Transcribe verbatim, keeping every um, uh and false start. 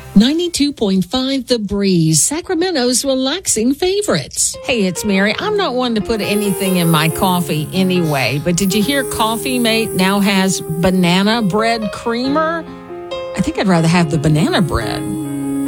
ninety-two point five The Breeze, Sacramento's relaxing favorites. Hey, it's Mary. I'm not one to put anything in my coffee anyway, but did you hear Coffee Mate now has banana bread creamer? I think I'd rather have the banana bread.